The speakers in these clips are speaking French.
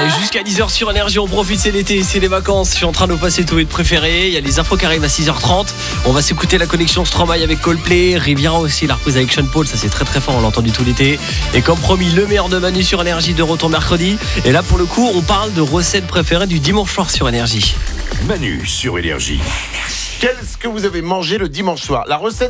Et jusqu'à 10h sur Énergie, on profite, c'est l'été, c'est les vacances. Je suis en train de passer tous mes préférés. Il y a les infos qui arrivent à 6h30. On va s'écouter la connexion Stromae avec Coldplay. Riviera aussi, la reprise avec Sean Paul. Ça c'est très très fort, on l'a entendu tout l'été. Et comme promis, le meilleur de Manu sur Énergie de retour mercredi. Et là pour le coup, on parle de recettes préférées du dimanche soir sur Énergie. Manu sur Énergie. Qu'est-ce que vous avez mangé le dimanche soir ? La recette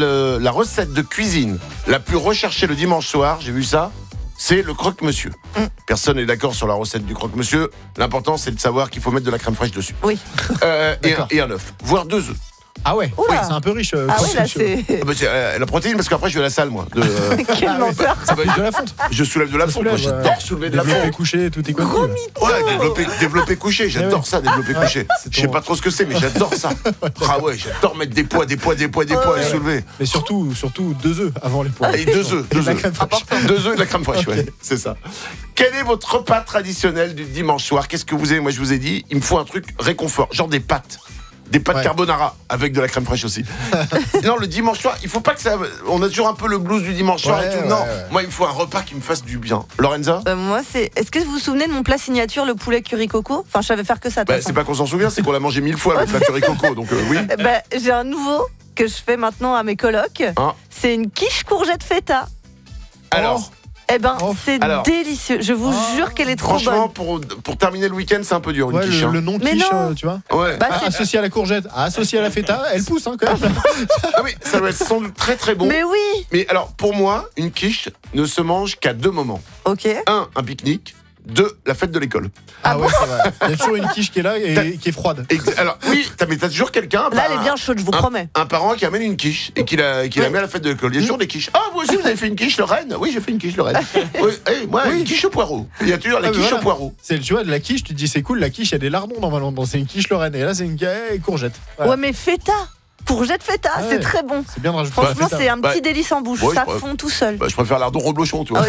de cuisine la plus recherchée le dimanche soir, j'ai vu ça, c'est le croque-monsieur. Personne n'est d'accord sur la recette du croque-monsieur. L'important, c'est de savoir qu'il faut mettre de la crème fraîche dessus. Oui. Et un œuf, voire 2 œufs. Ah ouais, Oula. oui, c'est un peu riche. Ah oui, là c'est. La protéine, parce qu'après, je vais à la salle, moi. Quel menteur. Ça va être de la fonte. Je soulève de la fonte. Moi, j'adore soulever de la Développer fonte. couché, tout est connu. Ouais, développer couché, j'adore ça, développer couché. Je sais pas trop ce que c'est, mais j'adore ça. Ah ouais, j'adore mettre des poids et soulever. Mais surtout 2 œufs avant les pois. Et 2 œufs, 2 la œufs. crème fraîche. 2 œufs et de la crème fraîche, ouais, c'est ça. Quel est votre repas traditionnel du dimanche soir ? Qu'est-ce que vous avez ? Moi, je vous ai dit, il me faut un truc réconfort, genre des pâtes. Des pâtes carbonara avec de la crème fraîche aussi. Non, le dimanche soir, il faut pas que ça. On a toujours un peu le blues du dimanche soir et tout. Non, moi, il me faut un repas qui me fasse du bien. Lorenza ? Moi, c'est. Est-ce que vous vous souvenez de mon plat signature, le poulet curry coco ? Enfin, je savais faire que ça. C'est pas qu'on s'en souvient, c'est qu'on l'a mangé 1000 fois avec la curry coco. Donc oui. J'ai un nouveau que je fais maintenant à mes colocs. Ah. C'est une quiche courgette feta. Alors. C'est délicieux. Je vous jure qu'elle est trop franchement, bonne. pour terminer le week-end, c'est un peu dur, une quiche. Le nom Mais quiche, non. tu vois. Ouais. Associé à la courgette, associé à la feta, elle pousse quand même. Ah oui, ça doit être sans doute très très bon. Mais oui. Mais alors, pour moi, une quiche ne se mange qu'à 2 moments. Ok. 1, un pique-nique. 2, la fête de l'école. Ah ouais, c'est vrai. Il y a toujours une quiche qui est là et qui est froide. Alors, oui, t'as toujours quelqu'un. Là, elle est bien chaude, je vous promets. Un parent qui amène une quiche et qui la met à la fête de l'école. Il y a toujours des quiches. Ah, vous aussi, vous avez fait une quiche Lorraine ? Oui, j'ai fait une quiche Lorraine. Moi, une quiche au poireau. Il y a toujours la quiche au poireau. Tu vois, de la quiche, tu te dis c'est cool, la quiche, il y a des lardons normalement. Bon, c'est une quiche Lorraine. Et là, c'est une courgette. Voilà. Ouais, mais feta. Courgette feta, c'est très bon. C'est bien de rajouter. Franchement, c'est un petit délice en bouche. Ouais, ça fond tout seul. Je préfère lardon reblochon, tu vois.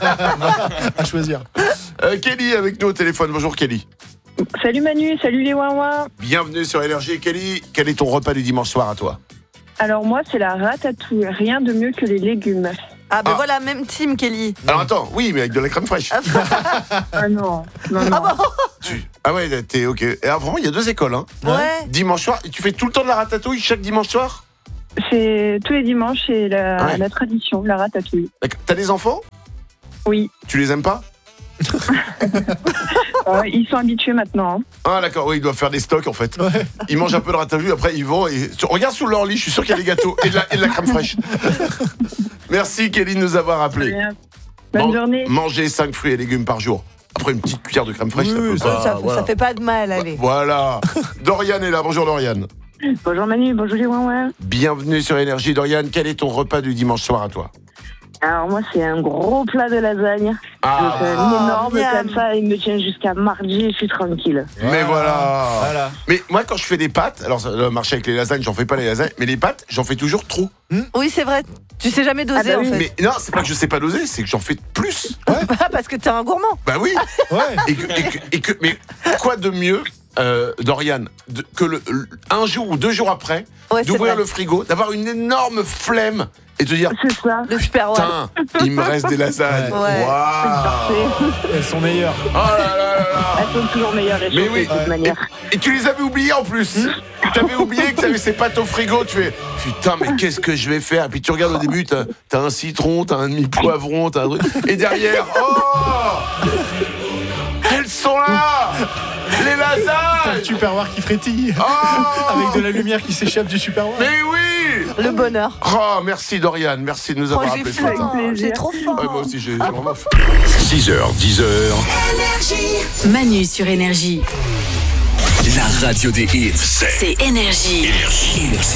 À choisir. Kelly avec nous au téléphone. Bonjour Kelly. Salut Manu, salut les ouin-ouin. Bienvenue sur Énergie. Kelly, quel est ton repas du dimanche soir à toi ? Alors moi, c'est la ratatouille. Rien de mieux que les légumes. Voilà, même team Kelly. Alors attends, oui, mais avec de la crème fraîche. Ah non. Ah ouais, t'es ok. Et alors, vraiment, il y a 2 écoles. Hein. Ouais. Dimanche soir, tu fais tout le temps de la ratatouille chaque dimanche soir ? C'est tous les dimanches, c'est la tradition, la ratatouille. D'accord. T'as des enfants ? Oui. Tu les aimes pas ? Ils sont habitués maintenant. Ah d'accord, oui, ils doivent faire des stocks en fait. Ouais. Ils mangent un peu de ratatouille, après ils vont et... Regarde sous leur lit, je suis sûr qu'il y a des gâteaux et de la crème fraîche. Merci Kelly de nous avoir appelés. Bonne journée. Mangez 5 fruits et légumes par jour. Après une petite cuillère de crème fraîche, Ça fait pas de mal, allez. Voilà. Dorian est là, bonjour Dorian. Bonjour Manu, bonjour les ouin-ouin. Bienvenue sur Énergie. Dorian, quel est ton repas du dimanche soir à toi ? Alors moi, c'est un gros plat de lasagne. Énorme comme ça, il me tient jusqu'à mardi et je suis tranquille. Mais voilà. Mais moi, quand je fais des pâtes, alors le marché avec les lasagnes, j'en fais pas les lasagnes, mais les pâtes, j'en fais toujours trop. Oui, c'est vrai. Tu sais jamais doser en fait. Mais non, c'est pas que je sais pas doser, c'est que j'en fais plus. Parce que t'es un gourmand. Bah oui. Ouais. Mais quoi de mieux, Dorian, que un jour ou 2 jours après, d'ouvrir le frigo, d'avoir une énorme flemme et te dire c'est ça. Le super putain, il me reste des lasagnes. Ouais. Waouh. Elles sont meilleures. Oh là là là là. Elles sont toujours meilleures et mais oui. de toute manière. Et tu les avais oubliées en plus. T'avais oublié que t'avais ces pâtes au frigo. Tu fais putain, mais qu'est-ce que je vais faire ? Et puis tu regardes au début, t'as un citron, t'as un demi-poivron, t'as un truc. Et derrière, elles sont là. Les lasagnes. T'as le Tupperware qui frétille. Avec de la lumière qui s'échappe du Tupperware. Mais oui. Le bonheur. Oh, merci Dorian, merci de nous avoir appelés. J'ai trop faim. Moi aussi, j'ai vraiment faim. 6h, 10h. Manu sur Énergie. La radio des hits, C'est Énergie.